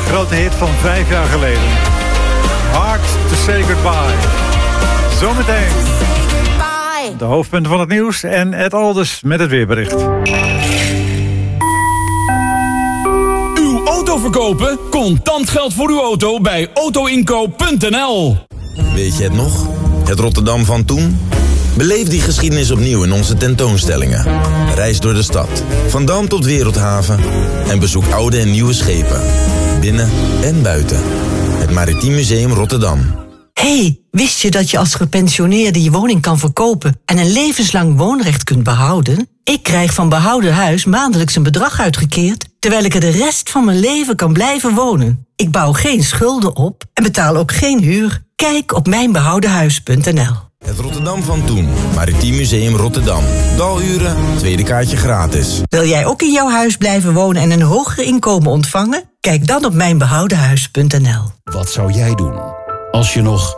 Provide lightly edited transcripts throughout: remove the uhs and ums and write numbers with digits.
grote hit van 5 jaar geleden. Hard to say goodbye. Zometeen de hoofdpunten van het nieuws en Ed Alders met het weerbericht. Uw auto verkopen? Contant geld voor uw auto bij autoinkoop.nl. Weet je het nog? Het Rotterdam van toen? Beleef die geschiedenis opnieuw in onze tentoonstellingen. Reis door de stad, van Dam tot Wereldhaven. En bezoek oude en nieuwe schepen. Binnen en buiten. Het Maritiem Museum Rotterdam. Hey, wist je dat je als gepensioneerde je woning kan verkopen en een levenslang woonrecht kunt behouden? Ik krijg van Behouden Huis maandelijks een bedrag uitgekeerd, terwijl ik er de rest van mijn leven kan blijven wonen. Ik bouw geen schulden op en betaal ook geen huur. Kijk op mijnbehoudenhuis.nl. Het Rotterdam van toen. Maritiem Museum Rotterdam. Daluren, tweede kaartje gratis. Wil jij ook in jouw huis blijven wonen en een hoger inkomen ontvangen? Kijk dan op mijnbehoudenhuis.nl. Wat zou jij doen als je nog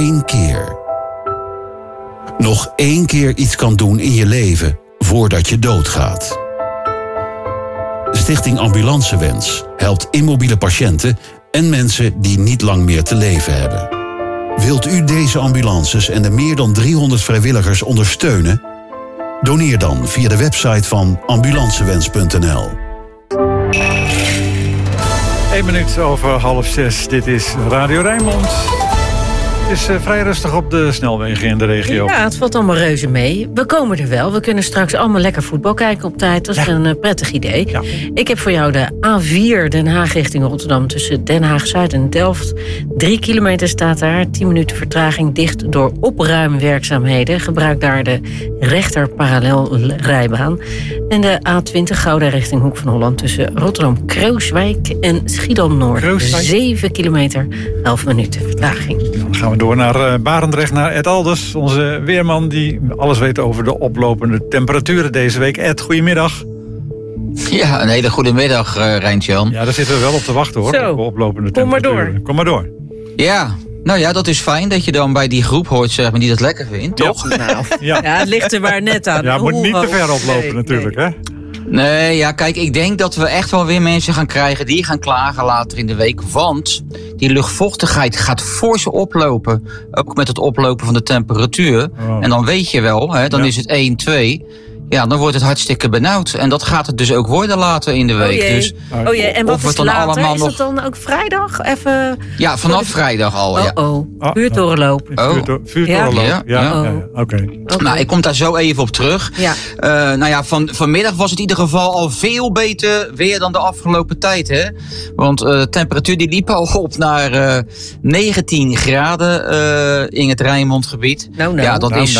één keer iets kan doen in je leven voordat je doodgaat? Stichting Ambulancewens helpt immobiele patiënten en mensen die niet lang meer te leven hebben. Wilt u deze ambulances en de meer dan 300 vrijwilligers ondersteunen? Doneer dan via de website van ambulancewens.nl. 1 minuut over 5:30. Dit is Radio Rijnmond. Het is vrij rustig op de snelwegen in de regio. Ja, het valt allemaal reuze mee. We komen er wel. We kunnen straks allemaal lekker voetbal kijken op tijd. Dat is een prettig idee. Ja. Ik heb voor jou de A4 Den Haag richting Rotterdam tussen Den Haag-Zuid en Delft. 3 kilometer staat daar. 10 minuten vertraging dicht door opruimwerkzaamheden. Gebruik daar de rechter parallelrijbaan. En de A20 Gouda richting Hoek van Holland tussen Rotterdam-Krooswijk en Schiedam-Noord. 7 kilometer, 11 minuten vertraging. Dan gaan we door naar Barendrecht, naar Ed Alders. Onze weerman die alles weet over de oplopende temperaturen deze week. Ed, goedemiddag. Ja, een hele goede middag, Rijntjan. Ja, daar zitten we wel op te wachten, hoor. Zo, op oplopende temperaturen. Kom maar door. Ja, nou ja, dat is fijn dat je dan bij die groep hoort, zeg maar, die dat lekker vindt, toch? Nou, ja, het ligt er maar net aan. Ja, het moet niet te ver oplopen natuurlijk, hè? Nee, ja, kijk, ik denk dat we echt wel weer mensen gaan krijgen die gaan klagen later in de week. Want die luchtvochtigheid gaat fors oplopen. Ook met het oplopen van de temperatuur. Oh. En dan weet je wel, hè, dan is het 1, 2... Ja, dan wordt het hartstikke benauwd. En dat gaat het dus ook worden later in de week. Dus, en wat is later? Is dat dan ook vrijdag? Even ja, vanaf vrijdag al. Vuurtorenlopen. Vuurtorenlopen. Ja. Oké. Nou, ik kom daar zo even op terug. Ja. Nou ja, vanmiddag was het in ieder geval al veel beter weer dan de afgelopen tijd. Hè? Want de temperatuur die liep al op naar 19 graden in het Rijnmondgebied. Ja, dat is...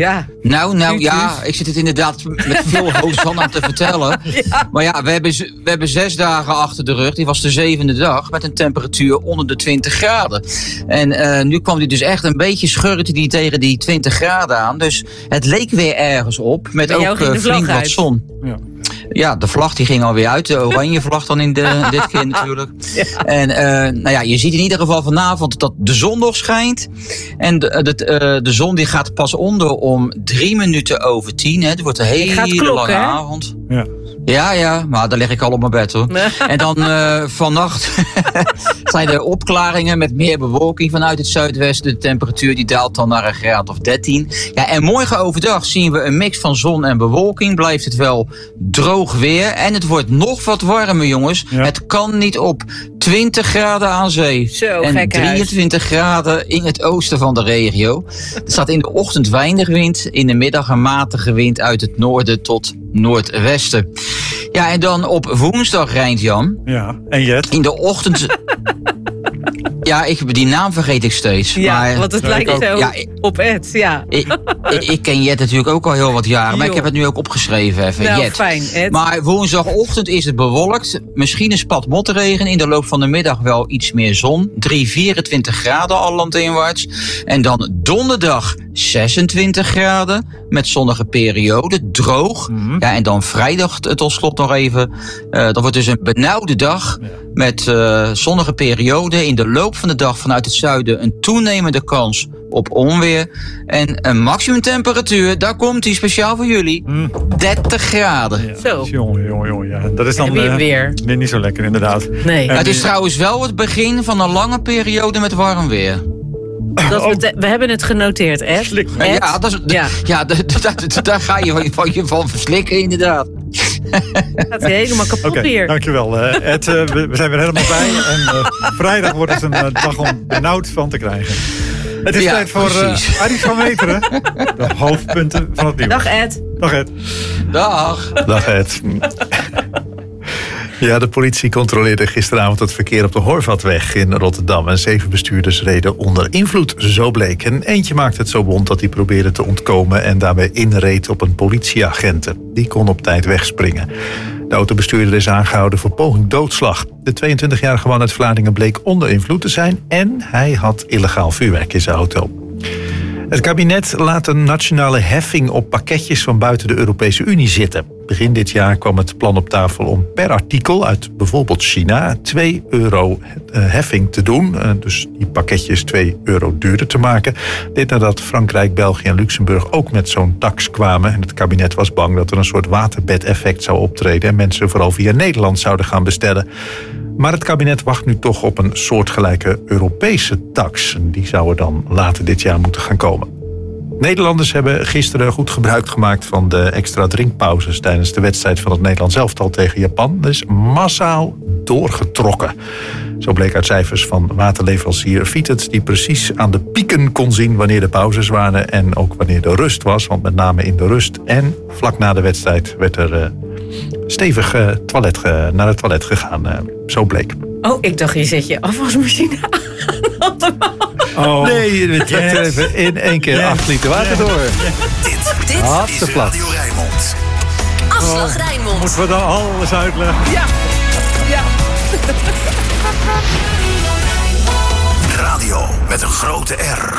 ja, ik zit het inderdaad met veel hoofdzand aan te vertellen. Ja. Maar ja, we hebben 6 dagen achter de rug. Die was de 7e dag met een temperatuur onder de 20 graden. En nu kwam die dus echt een beetje schurkte die tegen die 20 graden aan. Dus het leek weer ergens op. Met ook flink wat zon. Ja. Ja, de vlag die ging alweer uit. De oranje vlag dan dit keer natuurlijk. Ja. En nou ja, je ziet in ieder geval vanavond dat de zon nog schijnt. En de zon die gaat pas onder om 3 minuten over 10. Hè. Het wordt een hele lange avond. Ja. Ja, maar daar lig ik al op mijn bed, hoor. En dan vannacht zijn er opklaringen met meer bewolking vanuit het zuidwesten. De temperatuur die daalt dan naar een graad of 13. Ja, en morgen overdag zien we een mix van zon en bewolking. Blijft het wel droog weer. En het wordt nog wat warmer, jongens. Ja. Het kan niet op 20 graden aan zee. Zo, en 23 graden in het oosten van de regio. Er staat in de ochtend weinig wind. In de middag een matige wind uit het noorden tot noordwesten. Ja, en dan op woensdag, Rijntjan. Ja, en Jet? In de ochtend... Ja, die naam vergeet ik steeds. Ja, maar, want het lijkt zo op Ed, ja. Ik ken Jet natuurlijk ook al heel wat jaren, maar ik heb het nu ook opgeschreven even. Nou, Jet. Fijn, Ed. Maar woensdagochtend is het bewolkt. Misschien een spat motregen. In de loop van de middag wel iets meer zon. 24 graden al landinwaarts. En dan donderdag 26 graden met zonnige periode, droog. Mm-hmm. Ja, en dan vrijdag tot slot nog even. Dat wordt dus een benauwde dag met zonnige periode. In de loop van de dag vanuit het zuiden een toenemende kans op onweer. En een maximumtemperatuur, daar komt hij speciaal voor jullie, 30 graden. Ja. Zo. Jongen, ja. Dat is dan weer niet zo lekker, inderdaad. Nee. Het is trouwens wel het begin van een lange periode met warm weer. We hebben het genoteerd, Ed. Daar ga je van verslikken, inderdaad. Gaat hij helemaal kapot hier. Dankjewel, Ed. We zijn weer helemaal bij. En vrijdag wordt het een dag om benauwd van te krijgen. Het is tijd voor Arie van Meteren. De hoofdpunten van het nieuws. Dag, Ed. Dag, Ed. Dag, Ed. Ja, de politie controleerde gisteravond het verkeer op de Horvatweg in Rotterdam. En 7 bestuurders reden onder invloed, zo bleek. En eentje maakte het zo bond dat hij probeerde te ontkomen en daarbij inreed op een politieagent. Die kon op tijd wegspringen. De autobestuurder is aangehouden voor poging doodslag. De 22-jarige man uit Vlaardingen bleek onder invloed te zijn en hij had illegaal vuurwerk in zijn auto. Het kabinet laat een nationale heffing op pakketjes van buiten de Europese Unie zitten. Begin dit jaar kwam het plan op tafel om per artikel uit bijvoorbeeld China €2 heffing te doen. Dus die pakketjes €2 duurder te maken. Dit nadat Frankrijk, België en Luxemburg ook met zo'n tax kwamen. En het kabinet was bang dat er een soort waterbedeffect zou optreden en mensen vooral via Nederland zouden gaan bestellen. Maar het kabinet wacht nu toch op een soortgelijke Europese tax. En die zou er dan later dit jaar moeten gaan komen. Nederlanders hebben gisteren goed gebruik gemaakt van de extra drinkpauzes tijdens de wedstrijd van het Nederlands elftal tegen Japan. Er is massaal doorgetrokken. Zo bleek uit cijfers van waterleverancier Vitens, die precies aan de pieken kon zien wanneer de pauzes waren en ook wanneer de rust was. Want met name in de rust en vlak na de wedstrijd werd er stevig naar het toilet gegaan. Zo bleek. Oh, ik dacht je zet je afwasmachine aan. Nee, we trekken even in 1 keer 8 liter water door. Dit is Radio Rijnmond. Afslag Rijnmond. Moeten we dan alles uitleggen? Ja. Radio met een grote R.